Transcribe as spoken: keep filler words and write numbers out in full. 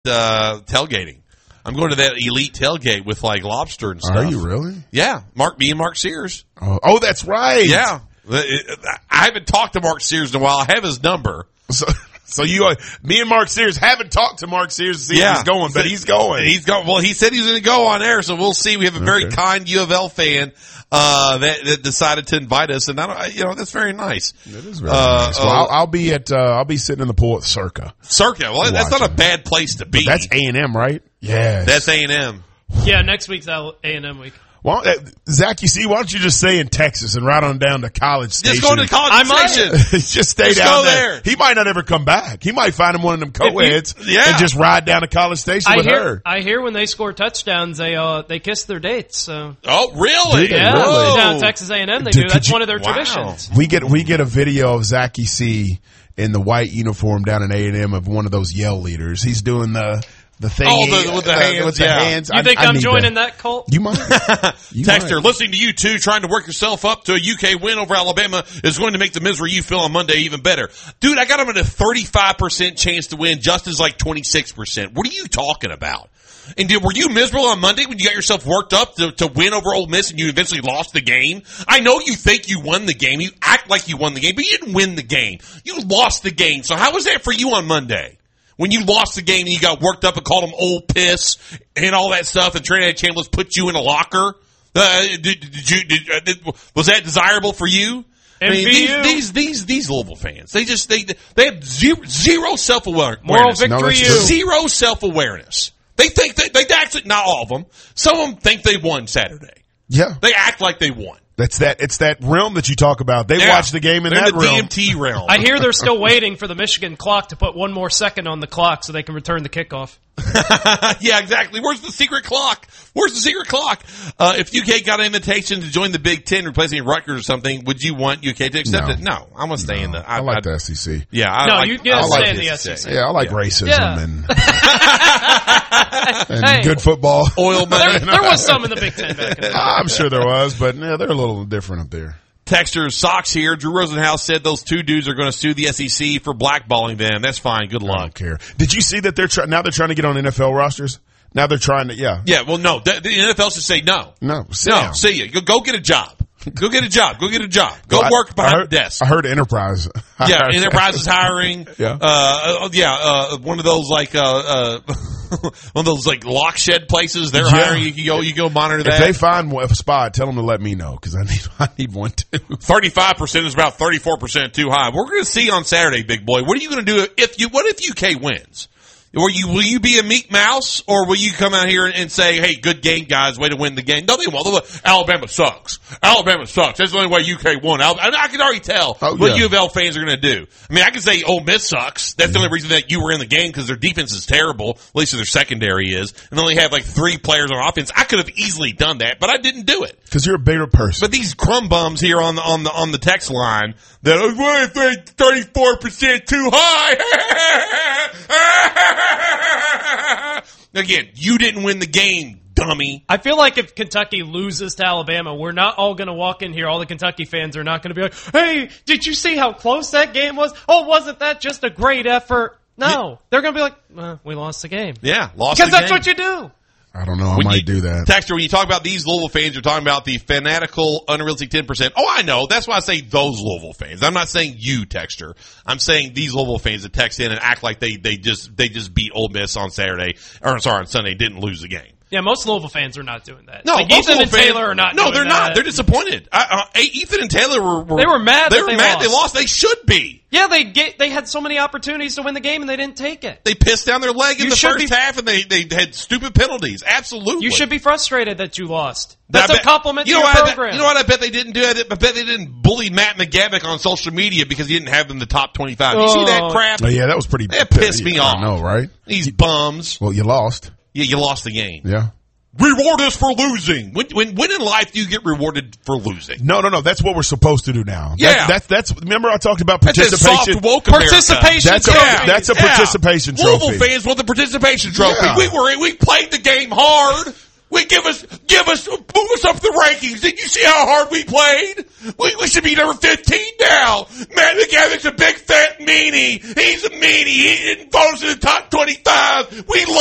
uh, tailgating. I'm going to that elite tailgate with like lobster and stuff. Are you really? Yeah, Mark, me and Mark Sears. Oh, oh that's right. Yeah, I haven't talked to Mark Sears in a while. I have his number. So, so you, uh, me and Mark Sears haven't talked to Mark Sears to see yeah. if he's going, but he's going. He's going. Well, he said he was going to go on air, so we'll see. We have a very Okay. kind U of L fan uh, that, that decided to invite us, and I don't, you know, that's very nice. It is very Uh, nice. Well, uh, I'll, I'll be at, uh, I'll be sitting in the pool at Circa. Circa. Well, that's not a Watching. bad place to be. But that's A and M, right? Yes. That's A and M. Yeah, next week's A and M week. Well, uh, Zach, you see, why don't you just stay in Texas and ride on down to College Station? Just go to the college I might. station. Just stay Just down go there. there. He might not ever come back. He might find him one of them co-eds yeah. and just ride down to College Station I with hear, her. I hear when they score touchdowns, they uh they kiss their dates. So Oh, really? Do they yeah, really? down Texas A and M they Dude, do. That's could you- one of their wow. traditions. We get we get a video of Zachy C in the white uniform down in A and M of one of those Yell leaders. He's doing the the thing Oh, the- with the uh, hands, with the yeah. hands. You I- think I I'm need joining that. that cult? You might. You Texter, might. listening to you two trying to work yourself up to a U K win over Alabama is going to make the misery you feel on Monday even better. Dude, I got them at a thirty-five percent chance to win. Justin's like twenty-six percent. What are you talking about? And did, were you miserable on Monday when you got yourself worked up to, to win over Ole Miss and you eventually lost the game? I know you think you won the game. You act like you won the game, but you didn't win the game. You lost the game. So how was that for you on Monday? When you lost the game and you got worked up and called them old piss and all that stuff, and Trinidad Chambliss put you in a locker, uh, did, did you, did, uh, did, was that desirable for you? I mean, Envy these, you. these these these Louisville fans, they just they they have zero, zero self awareness. Moral victory No, that's you. true. Zero self awareness. They think they they actually not all of them. Some of them think they won Saturday. Yeah, They act like they won. that's that. It's that realm that you talk about. They Yeah. watch the game in They're that the realm. D M T realm. I hear they're still waiting for the Michigan clock to put one more second on the clock so they can return the kickoff. Yeah, exactly. Where's the secret clock? Where's the secret clock? Uh, if U K got an invitation to join the Big Ten, replacing Rutgers or something, would you want U K to accept No. it? No, I'm gonna stay in the. I, like the S E C. Yeah, I No, like, you gotta I like stay in the S E C. Yeah, I like Yeah. racism Yeah. and, and Hey. good football. Oil There, money. there was some in the Big Ten back in the day. I'm sure there was, but yeah, they're a little different up there. Texters, Sox here. Drew Rosenhaus said those two dudes are going to sue the S E C for blackballing them. That's fine. Good I don't luck. care. Did you see that they're try- now they're trying to get on N F L rosters? Now they're trying to, yeah. Yeah, well, no. The, the N F L should say no. No, sit No, down. see you. Go, go get a job. Go get a job. Go get a job. Go I- work I behind heard, the desk. I heard Enterprise. Yeah, Enterprise is hiring. Yeah. Uh, uh, yeah, uh, one of those like, uh, uh, one of those like lock shed places. They're Yeah. hiring. You can go, you go monitor If that. they find a spot, tell them to let me know because I need I need one too. thirty-five percent is about thirty-four percent too high. We're going to see on Saturday, big boy. What are you going to do if you, what if U K wins? Will you, will you be a meek mouse or will you come out here and say, hey, good game, guys, way to win the game? No, they won't. Alabama sucks. Alabama sucks. That's the only way U K won. I, I can already tell Oh, what yeah. U of L fans are going to do. I mean, I can say Ole Miss sucks. That's the only reason that you were in the game because their defense is terrible, at least their secondary is, and they only have like three players on offense. I could have easily done that, but I didn't do it. Because you're a bigger person. But these crumb bums here on the on the on the text line that oh, well, I think thirty-four percent too high. Again, you didn't win the game, dummy. I feel like if Kentucky loses to Alabama, we're not all going to walk in here. All the Kentucky fans are not going to be like, hey, did you see how close that game was? Oh, wasn't that just a great effort? No. They're going to be like, well, we lost the game. Yeah, lost Because the that's game. what you do. I don't know. I When might you- do that. Texter, when you talk about these Louisville fans, you're talking about the fanatical, unrealistic ten percent. Oh, I know. That's why I say those Louisville fans. I'm not saying you, Texter. I'm saying these Louisville fans that text in and act like they, they just they just beat Ole Miss on Saturday, or sorry, on Sunday, didn't lose the game. Yeah, most Louisville fans are not doing that. No, like most Ethan and Louisville fans- Taylor are not No, doing they're that. not. They're disappointed. I, uh, Ethan and Taylor were, were They were mad They that were they mad. lost. They lost. They should be. Yeah, they get, they had so many opportunities to win the game and they didn't take it. They pissed down their leg in You the should first be- half, and they, they had stupid penalties. Absolutely. You should be frustrated that you lost. I That's a bet- compliment you to know your what I bet- program. you know what? I bet they didn't do it. I bet they didn't bully Matt McGavick on social media because he didn't have them in the top twenty-five. You see that Oh. crap? Oh, yeah, that was pretty. That pissed me I off. know, right? These bums. Well, you lost. Yeah, you lost the game. Yeah. Reward us for losing. When, when, when in life do you get rewarded for losing? No, no, no. That's what we're supposed to do now. Yeah. That's, that's, that's remember I talked about That's a participation. soft woke America. Participation That's a, trophy. that's a Yeah. participation trophy. Louisville fans want the participation trophy. Yeah. We were we played the game hard. We give us, give us, move us up the rankings. Did you see how hard we played? We, we should be number fifteen now. Matt McGavic's a big fat meanie. He's a meanie. He didn't vote us in the top twenty-five. We